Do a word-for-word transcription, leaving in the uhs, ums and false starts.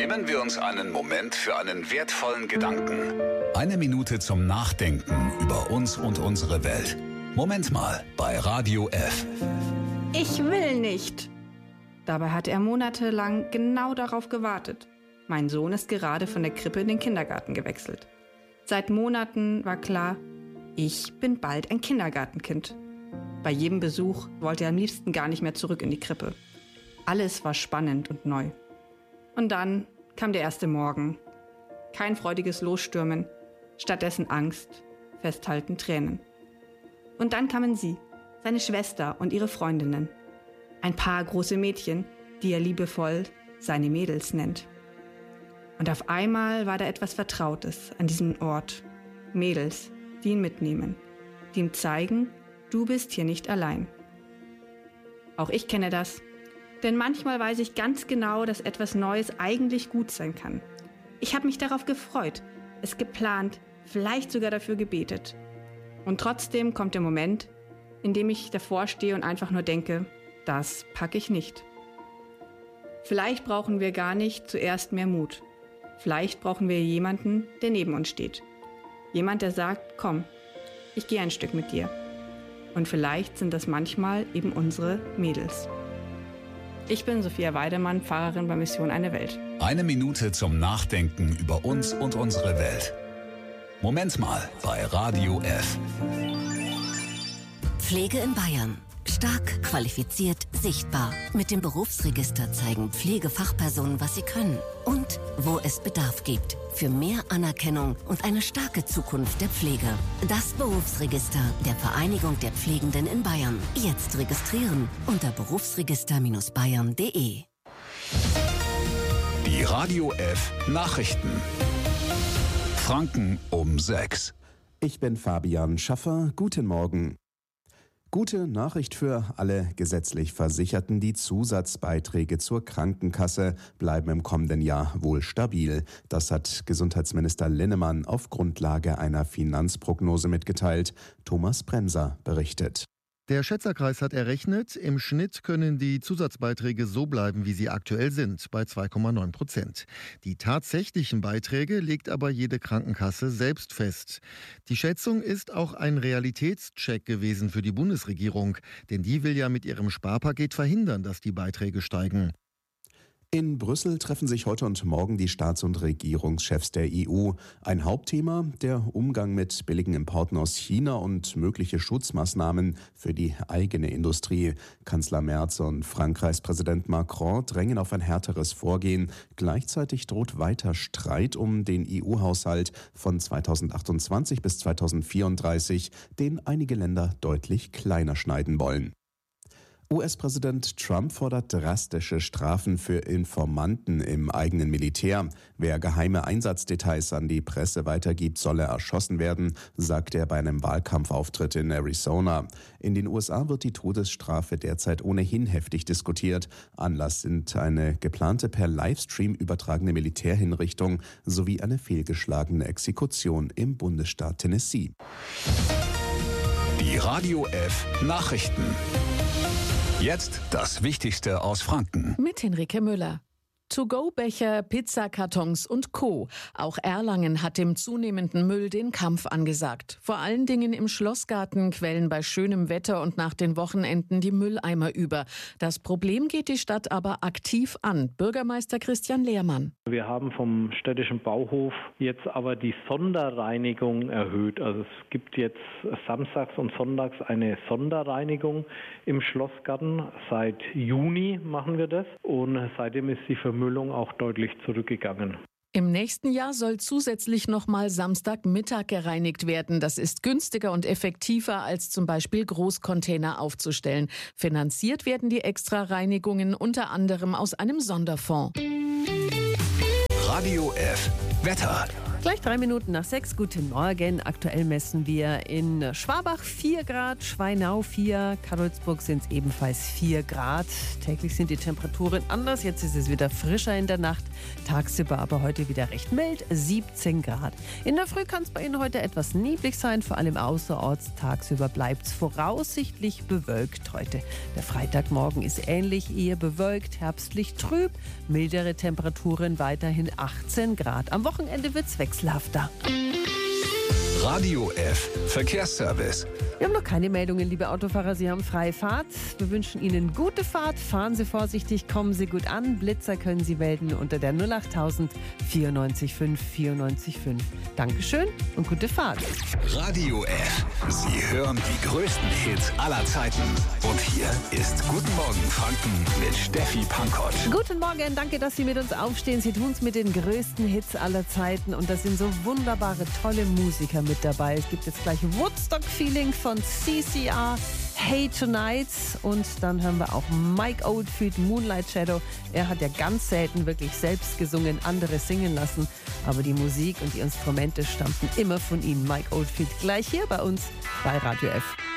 Nehmen wir uns einen Moment für einen wertvollen Gedanken. Eine Minute zum Nachdenken über uns und unsere Welt. Moment mal bei Radio F. Ich will nicht. Dabei hat er monatelang genau darauf gewartet. Mein Sohn ist gerade von der Krippe in den Kindergarten gewechselt. Seit Monaten war klar, ich bin bald ein Kindergartenkind. Bei jedem Besuch wollte er am liebsten gar nicht mehr zurück in die Krippe. Alles war spannend und neu. Und dann kam der erste Morgen. Kein freudiges Losstürmen, stattdessen Angst, Festhalten, Tränen. Und dann kamen sie, seine Schwester und ihre Freundinnen. Ein paar große Mädchen, die er liebevoll seine Mädels nennt. Und auf einmal war da etwas Vertrautes an diesem Ort. Mädels, die ihn mitnehmen, die ihm zeigen, du bist hier nicht allein. Auch ich kenne das. Denn manchmal weiß ich ganz genau, dass etwas Neues eigentlich gut sein kann. Ich habe mich darauf gefreut, es geplant, vielleicht sogar dafür gebetet. Und trotzdem kommt der Moment, in dem ich davor stehe und einfach nur denke, das packe ich nicht. Vielleicht brauchen wir gar nicht zuerst mehr Mut. Vielleicht brauchen wir jemanden, der neben uns steht. Jemand, der sagt, komm, ich gehe ein Stück mit dir. Und vielleicht sind das manchmal eben unsere Mädels. Ich bin Sophia Weidemann, Pfarrerin bei Mission Eine Welt. Eine Minute zum Nachdenken über uns und unsere Welt. Moment mal bei Radio F. Pflege in Bayern. Stark, qualifiziert, sichtbar. Mit dem Berufsregister zeigen Pflegefachpersonen, was sie können und wo es Bedarf gibt. Für mehr Anerkennung und eine starke Zukunft der Pflege. Das Berufsregister der Vereinigung der Pflegenden in Bayern. Jetzt registrieren unter berufsregister Bindestrich bayern punkt de. Die Radio F Nachrichten. Franken um sechs. Ich bin Fabian Schaffer. Guten Morgen. Gute Nachricht für alle gesetzlich Versicherten. Die Zusatzbeiträge zur Krankenkasse bleiben im kommenden Jahr wohl stabil. Das hat Gesundheitsminister Linnemann auf Grundlage einer Finanzprognose mitgeteilt. Thomas Bremser berichtet. Der Schätzerkreis hat errechnet, im Schnitt können die Zusatzbeiträge so bleiben, wie sie aktuell sind, bei zwei Komma neun Prozent. Die tatsächlichen Beiträge legt aber jede Krankenkasse selbst fest. Die Schätzung ist auch ein Realitätscheck gewesen für die Bundesregierung, denn die will ja mit ihrem Sparpaket verhindern, dass die Beiträge steigen. In Brüssel treffen sich heute und morgen die Staats- und Regierungschefs der E U. Ein Hauptthema, der Umgang mit billigen Importen aus China und mögliche Schutzmaßnahmen für die eigene Industrie. Kanzler Merz und Frankreichs Präsident Macron drängen auf ein härteres Vorgehen. Gleichzeitig droht weiter Streit um den E U-Haushalt von zweitausendachtundzwanzig bis zweitausendvierunddreißig, den einige Länder deutlich kleiner schneiden wollen. U S-Präsident Trump fordert drastische Strafen für Informanten im eigenen Militär. Wer geheime Einsatzdetails an die Presse weitergibt, solle erschossen werden, sagt er bei einem Wahlkampfauftritt in Arizona. In den U S A wird die Todesstrafe derzeit ohnehin heftig diskutiert. Anlass sind eine geplante per Livestream übertragene Militärhinrichtung sowie eine fehlgeschlagene Exekution im Bundesstaat Tennessee. Die Radio F Nachrichten. Jetzt das Wichtigste aus Franken. Mit Henrike Müller. To-Go-Becher, Pizzakartons und Co. Auch Erlangen hat dem zunehmenden Müll den Kampf angesagt. Vor allen Dingen im Schlossgarten quellen bei schönem Wetter und nach den Wochenenden die Mülleimer über. Das Problem geht die Stadt aber aktiv an. Bürgermeister Christian Lehrmann. Wir haben vom städtischen Bauhof jetzt aber die Sonderreinigung erhöht. Also es gibt jetzt samstags und sonntags eine Sonderreinigung im Schlossgarten. Seit Juni machen wir das und seitdem ist die Vermüllung auch deutlich zurückgegangen. Im nächsten Jahr soll zusätzlich nochmal Samstagmittag gereinigt werden. Das ist günstiger und effektiver, als zum Beispiel Großcontainer aufzustellen. Finanziert werden die Extra-Reinigungen unter anderem aus einem Sonderfonds. Radio F Wetter. Gleich drei Minuten nach sechs. Guten Morgen. Aktuell messen wir in Schwabach vier Grad, Schweinau vier, Karlsburg sind es ebenfalls vier Grad. Täglich sind die Temperaturen anders. Jetzt ist es wieder frischer in der Nacht. Tagsüber aber heute wieder recht mild, siebzehn Grad. In der Früh kann es bei Ihnen heute etwas neblig sein, vor allem außerorts. Tagsüber bleibt es voraussichtlich bewölkt heute. Der Freitagmorgen ist ähnlich, eher bewölkt, herbstlich trüb. Mildere Temperaturen weiterhin achtzehn Grad. Am Wochenende wird es wechselhafter. Radio F Verkehrsservice. Wir haben noch keine Meldungen, liebe Autofahrer. Sie haben freie Fahrt. Wir wünschen Ihnen gute Fahrt. Fahren Sie vorsichtig, kommen Sie gut an. Blitzer können Sie melden unter der null acht null null vierundneunzig fünf vierundneunzig fünf. Dankeschön und gute Fahrt. Radio F. Sie hören die größten Hits aller Zeiten. Und hier ist Guten Morgen Franken mit Steffi Pankott. Guten Morgen, danke, dass Sie mit uns aufstehen. Sie tun es mit den größten Hits aller Zeiten. Und da sind so wunderbare, tolle Musiker mit dabei. Es gibt jetzt gleich Woodstock-Feeling von C C R, Hey Tonight, und dann hören wir auch Mike Oldfield, Moonlight Shadow. Er hat ja ganz selten wirklich selbst gesungen, andere singen lassen, aber die Musik und die Instrumente stammten immer von ihm. Mike Oldfield gleich hier bei uns bei Radio F.